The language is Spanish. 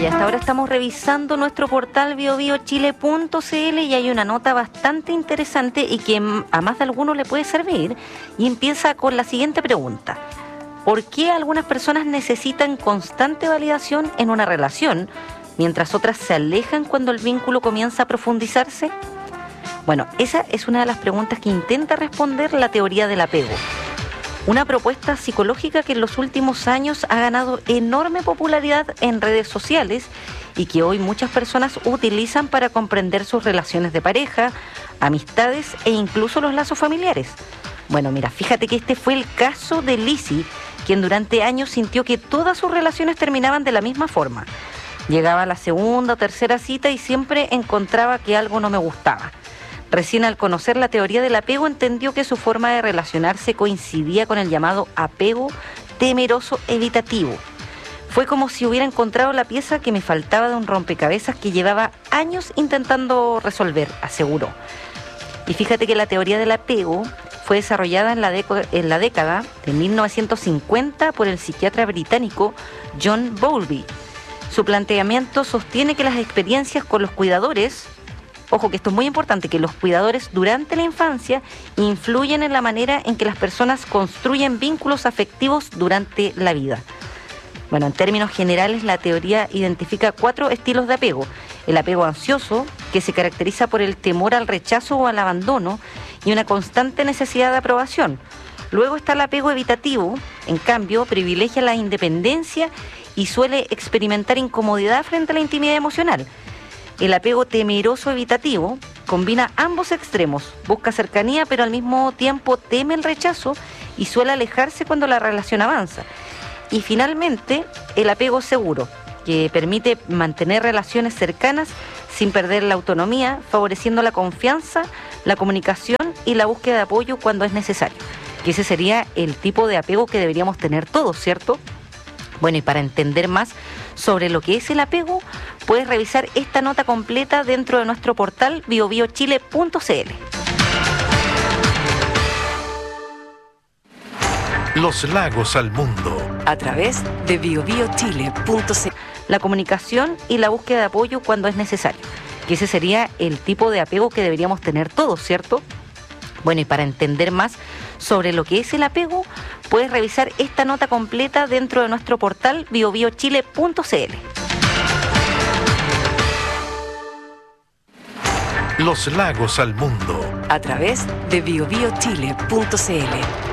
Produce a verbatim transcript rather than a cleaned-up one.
y hasta ahora estamos revisando nuestro portal bio bio chile punto c l y hay una nota bastante interesante y que a más de alguno le puede servir, y empieza con la siguiente pregunta: ¿por qué algunas personas necesitan constante validación en una relación, mientras otras se alejan cuando el vínculo comienza a profundizarse? Bueno, esa es una de las preguntas que intenta responder la teoría del apego, una propuesta psicológica que en los últimos años ha ganado enorme popularidad en redes sociales y que hoy muchas personas utilizan para comprender sus relaciones de pareja, amistades e incluso los lazos familiares. Bueno, mira, fíjate que este fue el caso de Lizzie, quien durante años sintió que todas sus relaciones terminaban de la misma forma. Llegaba a la segunda o tercera cita y siempre encontraba que algo no me gustaba. Recién al conocer la teoría del apego entendió que su forma de relacionarse coincidía con el llamado apego temeroso evitativo. Fue como si hubiera encontrado la pieza que me faltaba de un rompecabezas que llevaba años intentando resolver, aseguró. Y fíjate que la teoría del apego fue desarrollada en la, deco- en la década de mil novecientos cincuenta por el psiquiatra británico John Bowlby. Su planteamiento sostiene que las experiencias con los cuidadores, ojo que esto es muy importante, que los cuidadores durante la infancia influyen en la manera en que las personas construyen vínculos afectivos durante la vida. Bueno, en términos generales, la teoría identifica cuatro estilos de apego: el apego ansioso, que se caracteriza por el temor al rechazo o al abandono y una constante necesidad de aprobación. Luego está el apego evitativo, en cambio, privilegia la independencia y suele experimentar incomodidad frente a la intimidad emocional. El apego temeroso evitativo combina ambos extremos, busca cercanía pero al mismo tiempo teme el rechazo y suele alejarse cuando la relación avanza. Y finalmente, el apego seguro, que permite mantener relaciones cercanas sin perder la autonomía, favoreciendo la confianza, la comunicación y la búsqueda de apoyo cuando es necesario. Que ese sería el tipo de apego que deberíamos tener todos, ¿cierto? Bueno, y para entender más sobre lo que es el apego, puedes revisar esta nota completa dentro de nuestro portal bio bio chile punto c l. Los lagos al mundo a través de bio bio chile punto c l. La comunicación y la búsqueda de apoyo cuando es necesario. Que ese sería el tipo de apego que deberíamos tener todos, ¿cierto? Bueno, y para entender más sobre lo que es el apego, puedes revisar esta nota completa dentro de nuestro portal bio bio chile punto c l. Los lagos al mundo a través de bio bio chile punto c l.